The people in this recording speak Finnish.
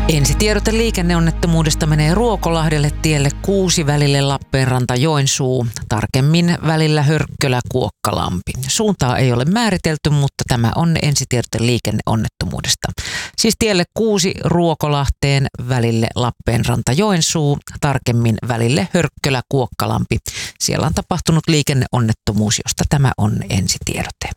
Ensitiedote liikenneonnettomuudesta menee Ruokolahdelle tielle 6 välille Lappeenranta-Joensuu, tarkemmin välillä Hörkkölä-Kuokkalampi. Suuntaa ei ole määritelty, mutta tämä on ensitiedote liikenneonnettomuudesta. Siis tielle 6 Ruokolahteen välille Lappeenranta-Joensuu, tarkemmin välille Hörkkölä-Kuokkalampi. Siellä on tapahtunut liikenneonnettomuus, josta tämä on ensitiedote.